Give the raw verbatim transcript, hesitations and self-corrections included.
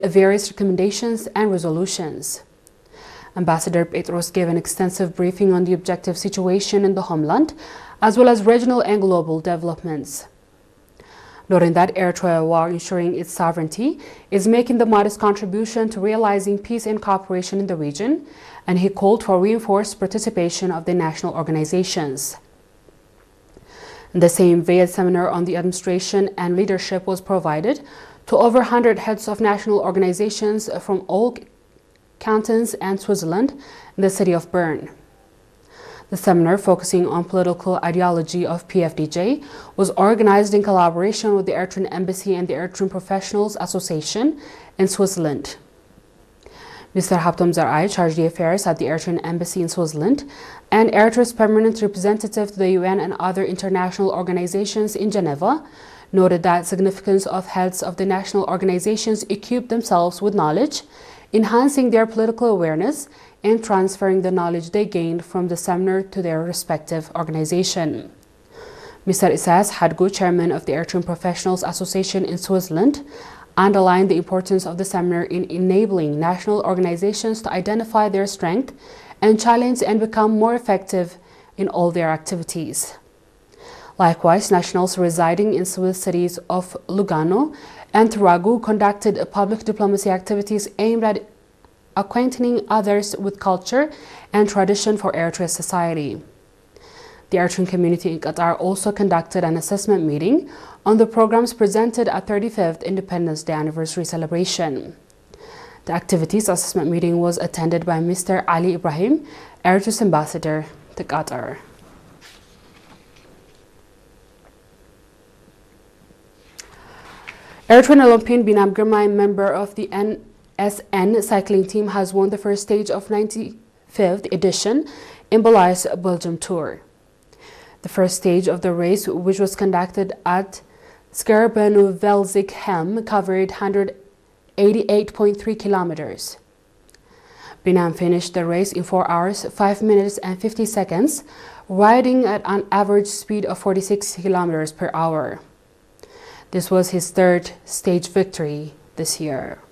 various recommendations and resolutions. Ambassador Petros gave an extensive briefing on the objective situation in the homeland, as well as regional and global developments. Noting that Eritrea, while ensuring its sovereignty, is making the modest contribution to realizing peace and cooperation in the region, and he called for reinforced participation of the national organizations. The same V E D seminar on the administration and leadership was provided to over one hundred heads of national organizations from all cantons and Switzerland in the city of Bern. The seminar, focusing on political ideology of P F D J, was organized in collaboration with the Eritrean Embassy and the Eritrean Professionals Association in Switzerland. Mister Habtom Zar'ai, chargé d'affaires at the Eritrean Embassy in Switzerland, and Eritrea's permanent representative to the U N and other international organizations in Geneva, noted that significance of heads of the national organizations equip themselves with knowledge, enhancing their political awareness, and transferring the knowledge they gained from the seminar to their respective organization. Mister Isas Hadgu, chairman of the Eritrean Professionals Association in Switzerland, underlined the importance of the seminar in enabling national organizations to identify their strength and challenge and become more effective in all their activities. Likewise, nationals residing in Swiss cities of Lugano and Taragu conducted public diplomacy activities aimed at acquainting others with culture and tradition for Eritrean society. The Eritrean community in Qatar also conducted an assessment meeting on the programs presented at thirty-fifth Independence Day anniversary celebration. The activities assessment meeting was attended by Mister Ali Ibrahim, Eritrea's ambassador to Qatar. Eritrean Olympian Binam Girmay, member of the N S N cycling team, has won the first stage of ninety-fifth edition in Belize Belgium Tour. The first stage of the race, which was conducted at Scherbenheuvel-Zichem, covered one hundred eighty-eight point three kilometers. Binam finished the race in four hours, five minutes and fifty seconds, riding at an average speed of forty-six kilometers per hour. This was his third stage victory this year.